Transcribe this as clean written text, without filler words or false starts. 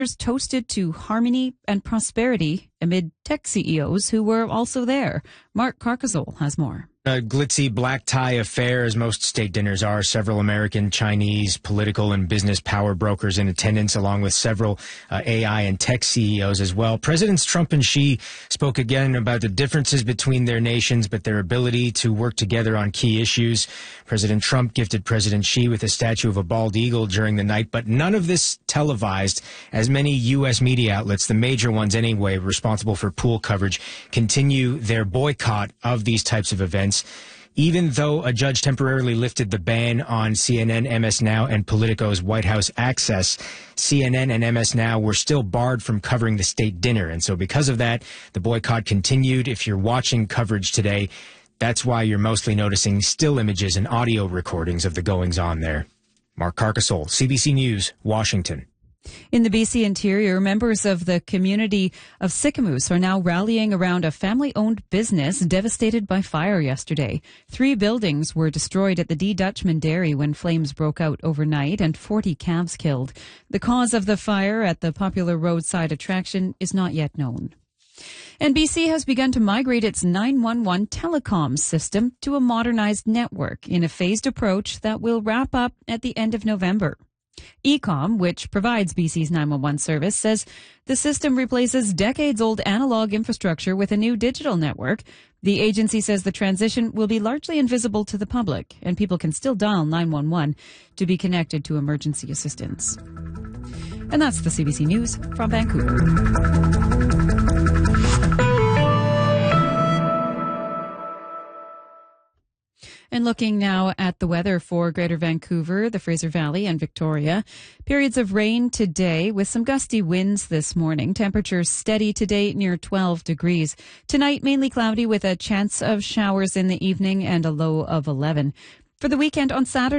toasted to harmony and prosperity amid tech CEOs who were also there. Mark Carcazole has more. A glitzy black tie affair, as most state dinners are. Several American, Chinese, political, and business power brokers in attendance, along with several AI and tech CEOs as well. Presidents Trump and Xi spoke again about the differences between their nations, but their ability to work together on key issues. President Trump gifted President Xi with a statue of a bald eagle during the night, but none of this televised, as many U.S. media outlets, the major ones anyway, responsible for pool coverage, continue their boycott of these types of events. Even though a judge temporarily lifted the ban on CNN, MS Now, and Politico's White House access, CNN and MS Now were still barred from covering the state dinner. And so because of that, the boycott continued. If you're watching coverage today, that's why you're mostly noticing still images and audio recordings of the goings-on there. Mark Carcazole, CBC News, Washington. In the BC Interior, members of the community of Sicamous are now rallying around a family-owned business devastated by fire yesterday. 3 buildings were destroyed at the D. Dutchman Dairy when flames broke out overnight and 40 calves killed. The cause of the fire at the popular roadside attraction is not yet known. And BC has begun to migrate its 911 telecom system to a modernized network in a phased approach that will wrap up at the end of November. Ecom, which provides BC's 911 service, says the system replaces decades-old analog infrastructure with a new digital network. The agency says the transition will be largely invisible to the public, and people can still dial 911 to be connected to emergency assistance. And that's the CBC News from Vancouver. And looking now at the weather for Greater Vancouver, the Fraser Valley, and Victoria. Periods of rain today with some gusty winds this morning. Temperatures steady today near 12 degrees. Tonight, mainly cloudy with a chance of showers in the evening and a low of 11. For the weekend on Saturday,